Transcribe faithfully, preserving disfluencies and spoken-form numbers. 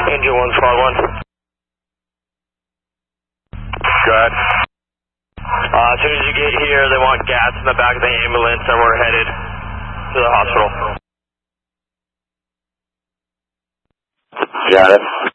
Angel one, squad one. Go ahead. Uh, as soon as you get here, they want gas in the back of the ambulance, and we're headed to the hospital. Got it.